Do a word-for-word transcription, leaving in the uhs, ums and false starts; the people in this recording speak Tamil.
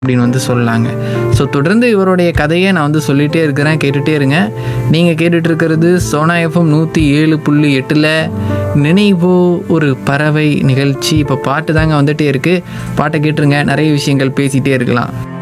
அப்படின்னு வந்து சொல்லலாங்க. ஸோ தொடர்ந்து இவருடைய கதையை நான் வந்து சொல்லிகிட்டே இருக்கிறேன், கேட்டுகிட்டே இருங்க. நீங்கள் கேட்டுட்டு இருக்கிறது சோனா எஃப்எம் நூற்றி ஏழு புள்ளி எட்டில் நினைவோ ஒரு பறவை நிகழ்ச்சி. இப்போ பாட்டு தாங்க வந்துகிட்டே இருக்குது. பாட்டை கேட்டுருங்க, நிறைய விஷயங்கள் பேசிகிட்டே இருக்கலாம்.